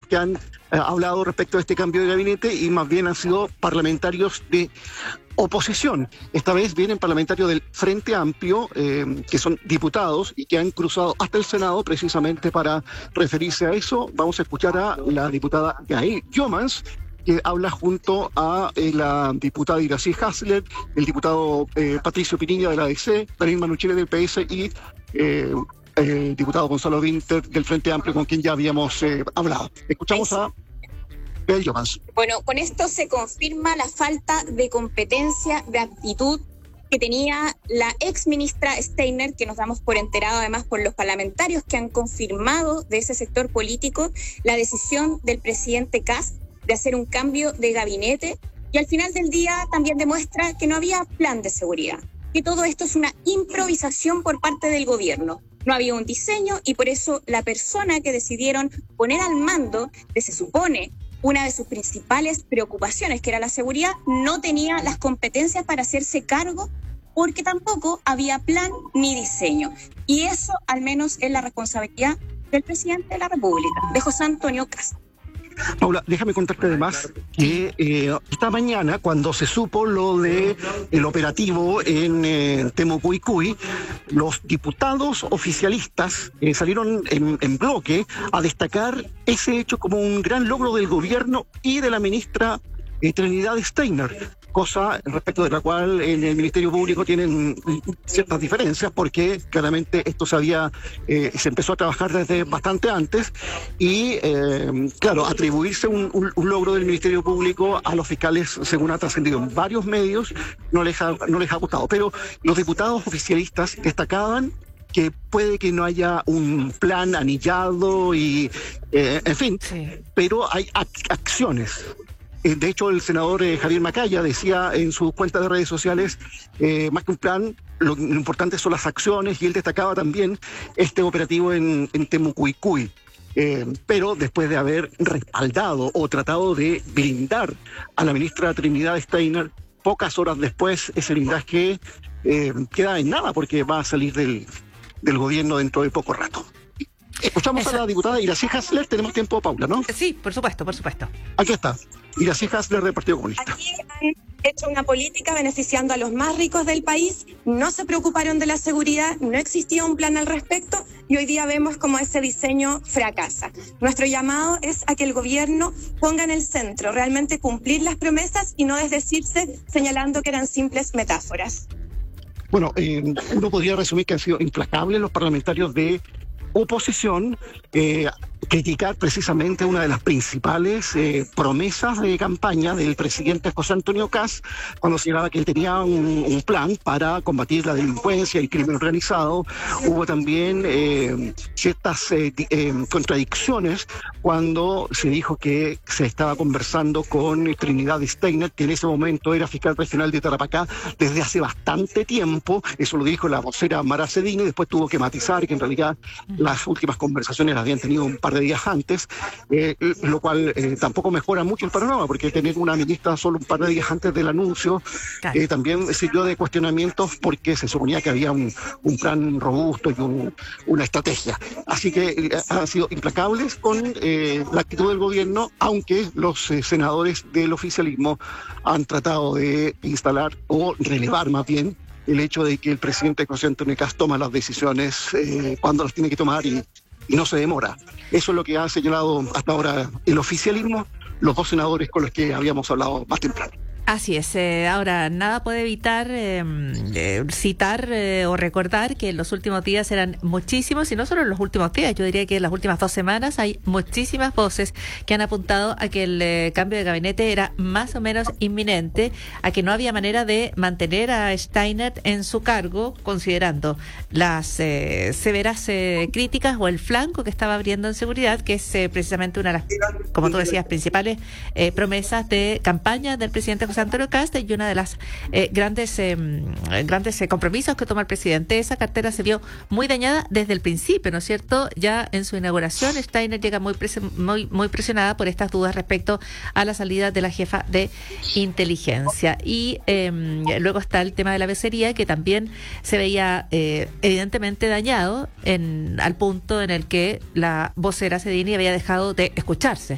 que han hablado respecto a este cambio de gabinete y más bien han sido parlamentarios de oposición. Esta vez vienen parlamentarios del Frente Amplio, que son diputados y que han cruzado hasta el Senado precisamente para referirse a eso. Vamos a escuchar a la diputada Gail Jomans, que habla junto a la diputada Iracy Hasler, el diputado Patricio Pinilla de la ADC, Daniel Manuchile del PS y el diputado Gonzalo Winter del Frente Amplio, con quien ya habíamos hablado. Escuchamos a Gail Jomans. Bueno, con esto se confirma la falta de competencia, de actitud que tenía la ex ministra Steiner, que nos damos por enterado además por los parlamentarios que han confirmado de ese sector político la decisión del presidente Kast de hacer un cambio de gabinete, y al final del día también demuestra que no había plan de seguridad, que todo esto es una improvisación por parte del gobierno. No había un diseño y por eso la persona que decidieron poner al mando de, se supone, una de sus principales preocupaciones, que era la seguridad, no tenía las competencias para hacerse cargo porque tampoco había plan ni diseño. Y eso al menos es la responsabilidad del presidente de la República, de José Antonio Kast. Paula, déjame contarte además que esta mañana, cuando se supo lo de el operativo en Temucuicui, los diputados oficialistas salieron en bloque a destacar ese hecho como un gran logro del gobierno y de la ministra Trinidad Steiner, cosa respecto de la cual en el Ministerio Público tienen ciertas diferencias, porque claramente esto se empezó a trabajar desde bastante antes y, claro, atribuirse un logro del Ministerio Público a los fiscales, según ha trascendido en varios medios, no les ha gustado. Pero los diputados oficialistas destacaban que puede que no haya un plan anillado y, en fin, sí, pero hay acciones. De hecho, el senador Javier Macaya decía en su cuenta de redes sociales, más que un plan, lo importante son las acciones, y él destacaba también este operativo en Temucuicui. Pero después de haber respaldado o tratado de blindar a la ministra Trinidad Steiner, pocas horas después ese blindaje queda en nada, porque va a salir del gobierno dentro de poco rato. Escuchamos a la diputada Iracy Hasler. Tenemos tiempo, Paula, ¿no? Sí, por supuesto. Aquí está, Iracy Hasler del Partido Comunista. Aquí han hecho una política beneficiando a los más ricos del país, no se preocuparon de la seguridad, no existía un plan al respecto y hoy día vemos cómo ese diseño fracasa. Nuestro llamado es a que el gobierno ponga en el centro realmente cumplir las promesas y no desdecirse señalando que eran simples metáforas. Bueno, uno podría resumir que han sido implacables los parlamentarios de oposición, criticar precisamente una de las principales promesas de campaña del presidente José Antonio Kast, cuando señalaba que él tenía un plan para combatir la delincuencia y el crimen organizado. Hubo también ciertas contradicciones cuando se dijo que se estaba conversando con Trinidad Steiner, que en ese momento era fiscal regional de Tarapacá desde hace bastante tiempo. Eso lo dijo la vocera Mara Cedini, después tuvo que matizar que en realidad las últimas conversaciones las habían tenido un par de días antes, lo cual tampoco mejora mucho el panorama, porque tener una ministra solo un par de días antes del anuncio también sirvió de cuestionamientos, porque se suponía que había un plan robusto y una estrategia. Así que han sido implacables con la actitud del gobierno, aunque los senadores del oficialismo han tratado de instalar o relevar más bien el hecho de que el presidente José Antonio Kast toma las decisiones cuando las tiene que tomar y no se demora. Eso es lo que ha señalado hasta ahora el oficialismo, los dos senadores con los que habíamos hablado más temprano. Así es. Ahora, nada puede evitar citar o recordar que en los últimos días eran muchísimos, y no solo en los últimos días, yo diría que en las últimas 2 semanas hay muchísimas voces que han apuntado a que el cambio de gabinete era más o menos inminente, a que no había manera de mantener a Steiner en su cargo, considerando las severas críticas o el flanco que estaba abriendo en seguridad, que es precisamente una de las, como tú decías, principales promesas de campaña del presidente José Antonio Kast, y una de las grandes compromisos que toma el presidente. Esa cartera se vio muy dañada desde el principio, ¿no es cierto? Ya en su inauguración, Steiner llega muy presionada por estas dudas respecto a la salida de la jefa de inteligencia. Y luego está el tema de la becería, que también se veía evidentemente dañado al punto en el que la vocera Cedini había dejado de escucharse